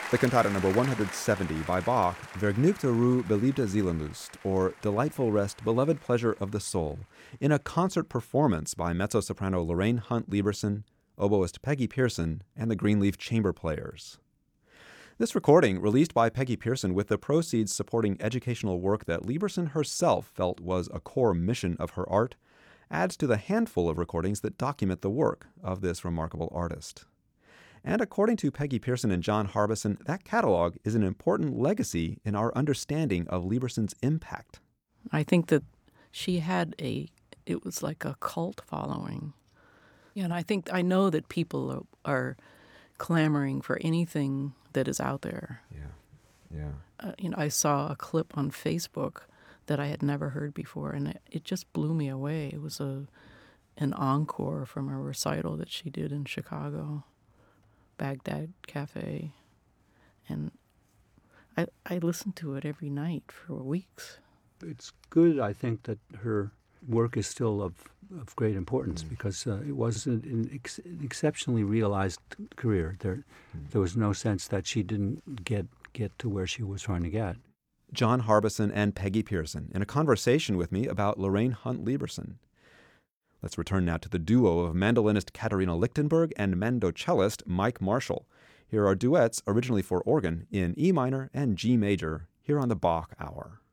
The cantata number 170 by Bach, Vergnügte Ruhe, beliebte Seelenlust, or Delightful Rest, Beloved Pleasure of the Soul, in a concert performance by mezzo-soprano Lorraine Hunt Lieberson, oboist Peggy Pearson, and the Greenleaf Chamber Players. This recording, released by Peggy Pearson with the proceeds supporting educational work that Lieberson herself felt was a core mission of her art, adds to the handful of recordings that document the work of this remarkable artist. And according to Peggy Pearson and John Harbison, that catalog is an important legacy in our understanding of Lieberson's impact. I think that she had it was like a cult following. And I know that people are clamoring for anything that is out there. Yeah. I saw a clip on Facebook that I had never heard before, and it just blew me away. It was an encore from a recital that she did in Chicago, Baghdad Cafe, and I listened to it every night for weeks. It's good, I think, that her work is still of great importance because it was an exceptionally realized career. There was no sense that she didn't get to where she was trying to get. John Harbison and Peggy Pearson in a conversation with me about Lorraine Hunt Lieberson. Let's return now to the duo of mandolinist Katharina Lichtenberg and mandocellist Mike Marshall. Here are duets originally for organ in E minor and G major here on the Bach Hour.